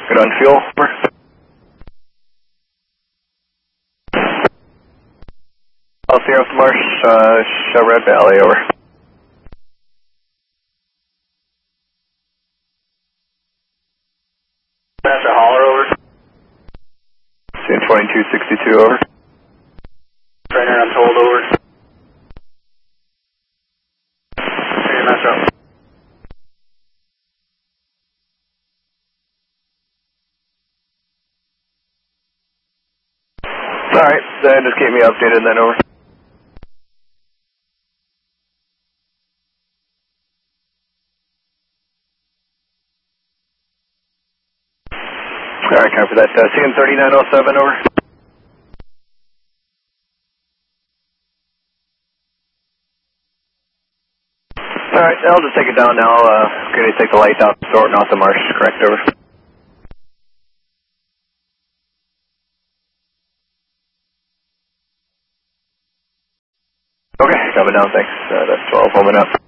Good on fuel. Over. I'll see you off the marsh, show Red Valley, over. Master Holler, over. Seeing 2262, over. Trainer, I'm told, over. Hey, Master. Alright, then just keep me updated then, over. Alright, copy that. CN 3907, over. Alright, I'll just take it down now. Gonna take the light out, sorting off the marsh, correct, over. Okay, coming down, thanks. That's 12, homing up.